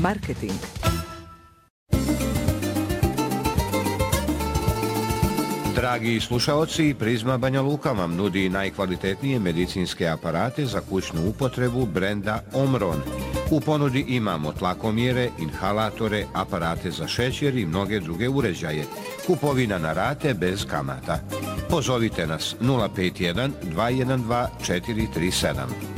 Marketing. Dragi slušaoci, Prizma Banja Luka vam nudi najkvalitetnije medicinske aparate za kućnu upotrebu brenda Omron. U ponudi imamo tlakomjere, inhalatore, aparate za šećer i mnoge druge uređaje. Kupovina na rate bez kamata. Pozovite nas 051 212 437.